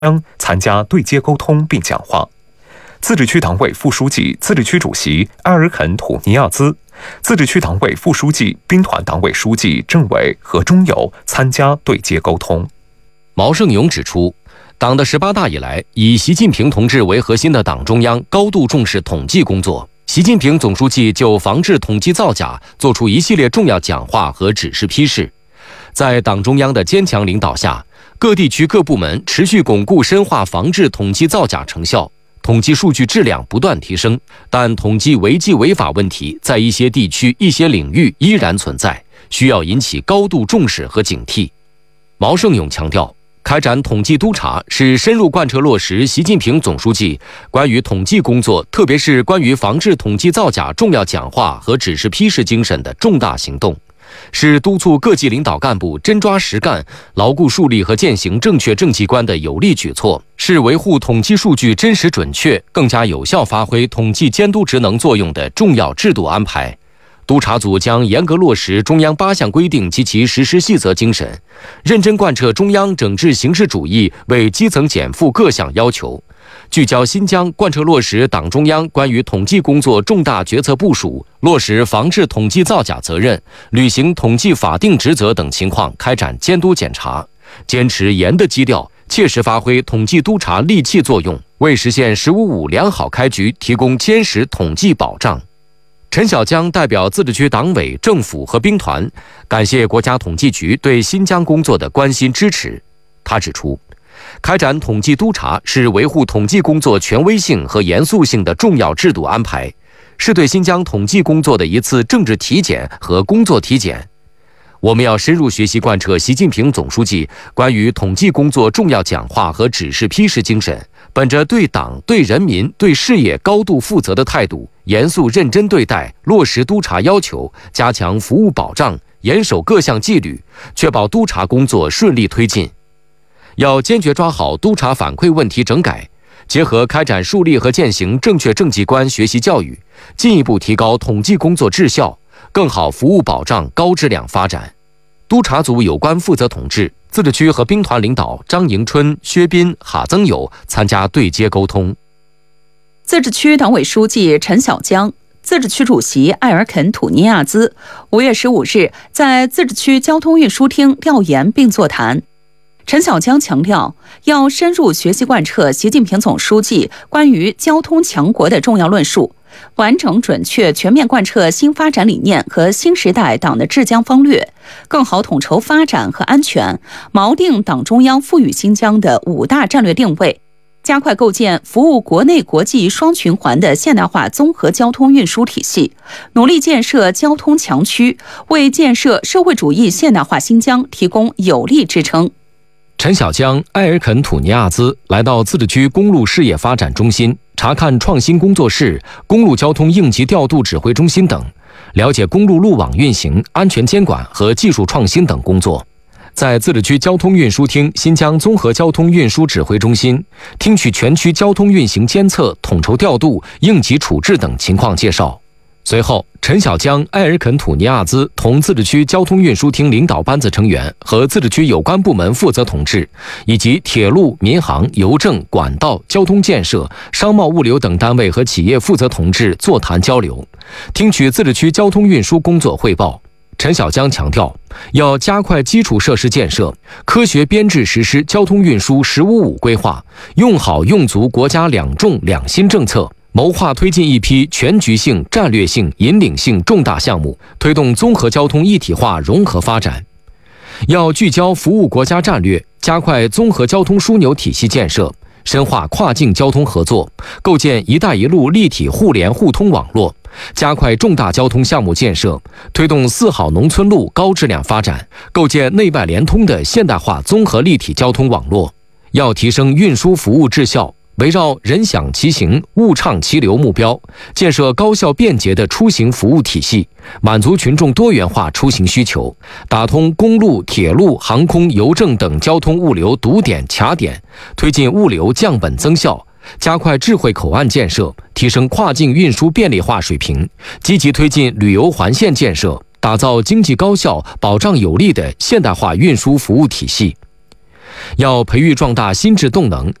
将参加对接沟通并讲话。自治区党委副书记、自治区主席埃尔肯土尼亚兹、自治区党委副书记、兵团党委书记、政委和中友参加对接沟通。 毛盛勇指出，党的18大以来，以习近平同志为核心的党中央高度重视统计工作。习近平总书记就防治统计造假作出一系列重要讲话和指示批示。在党中央的坚强领导下，各地区各部门持续巩固深化防治统计造假成效，统计数据质量不断提升，但统计违纪违法问题在一些地区、一些领域依然存在，需要引起高度重视和警惕。毛盛勇强调，开展统计督查是深入贯彻落实习近平总书记关于统计工作，特别是关于防治统计造假重要讲话和指示批示精神的重大行动，是督促各级领导干部真抓实干、牢固树立和践行正确政绩观的有力举措，是维护统计数据真实准确、更加有效发挥统计监督职能作用的重要制度安排。督查组将严格落实中央8项规定及其实施细则精神，认真贯彻中央整治形式主义为基层减负各项要求，聚焦新疆贯彻落实党中央关于统计工作重大决策部署，落实防治统计造假责任、履行统计法定职责等情况开展监督检查，坚持严的基调，切实发挥统计督查利器作用，为实现“15-5”良好开局提供坚实统计保障。陈小江代表自治区党委、政府和兵团，感谢国家统计局对新疆工作的关心支持。他指出，开展统计督查是维护统计工作权威性和严肃性的重要制度安排，是对新疆统计工作的一次政治体检和工作体检。我们要深入学习贯彻习近平总书记关于统计工作重要讲话和指示批示精神，本着对党、对人民、对事业高度负责的态度，严肃认真对待，落实督查要求，加强服务保障，严守各项纪律，确保督查工作顺利推进。要坚决抓好督查反馈问题整改，结合开展树立和践行正确政绩观学习教育，进一步提高统计工作质效，更好服务保障高质量发展。督查组有关负责同志、自治区和兵团领导张迎春、薛斌、哈增友参加对接沟通。 自治区党委书记陈小江、自治区主席埃尔肯土尼亚兹5月15日在自治区交通运输厅调研并座谈。陈小江强调，要深入学习贯彻习近平总书记关于交通强国的重要论述，完整准确全面贯彻新发展理念和新时代党的治疆方略，更好统筹发展和安全，锚定党中央赋予新疆的5大战略定位，加快构建服务国内国际双循环的现代化综合交通运输体系，努力建设交通强区，为建设社会主义现代化新疆提供有力支撑。 陈小江、埃尔肯土尼亚兹来到自治区公路事业发展中心，查看创新工作室、公路交通应急调度指挥中心等，了解公路路网运行、安全监管和技术创新等工作。在自治区交通运输厅新疆综合交通运输指挥中心，听取全区交通运行监测、统筹调度、应急处置等情况介绍。随后，陈小江、埃尔肯土尼亚兹同自治区交通运输厅领导班子成员和自治区有关部门负责同志，以及铁路、民航、邮政、管道、交通建设、商贸物流等单位和企业负责同志座谈交流，听取自治区交通运输工作汇报。陈小江强调，要加快基础设施建设，科学编制实施交通运输“15-5”规划，用好用足国家2重2新政策，谋划推进一批全局性、战略性、引领性重大项目，推动综合交通一体化融合发展。要聚焦服务国家战略，加快综合交通枢纽体系建设，深化跨境交通合作，构建“一带一路”立体互联互通网络，加快重大交通项目建设，推动4好农村路高质量发展，构建内外联通的现代化综合立体交通网络。要提升运输服务质效，围绕人享其行、物畅其流目标，建设高效便捷的出行服务体系，满足群众多元化出行需求，打通公路、铁路、航空、邮政等交通物流堵点、卡点，推进物流降本增效，加快智慧口岸建设，提升跨境运输便利化水平，积极推进旅游环线建设，打造经济高效、保障有力的现代化运输服务体系。 要培育壮大心智动能，